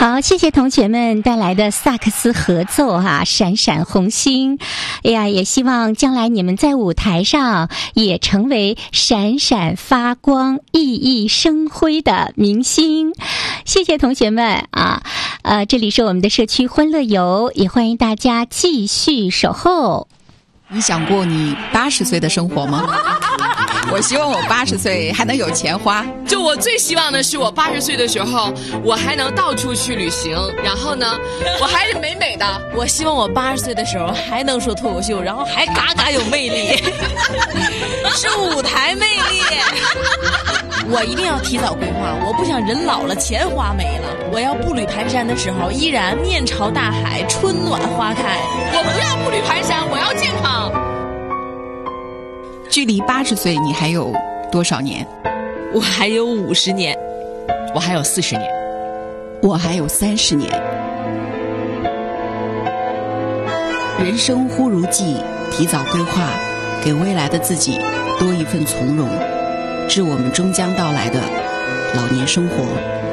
好，谢谢同学们带来的萨克斯合奏啊，闪闪红星。哎呀，也希望将来你们在舞台上也成为闪闪发光、熠熠生辉的明星。谢谢同学们啊，这里是我们的社区欢乐游，也欢迎大家继续守候。 你想过你80岁的生活吗？我希望我80岁还能有钱花。 就我最希望的是我80岁的时候，我还能到处去旅行，然后呢，我还是美美的。 我希望我80岁的时候还能说脱口秀，然后还嘎嘎有魅力，是舞台魅力。我一定要提早规划，我不想人老了钱花没了。我要步履蹒跚的时候，依然面朝大海，春暖花开。 我不要步履蹒跚，我要健康。 距离80岁你还有多少年？ 我还有50年， 我还有40年， 我还有30年。人生忽如寄，提早规划，给未来的自己多一份从容，致我们终将到来的老年生活。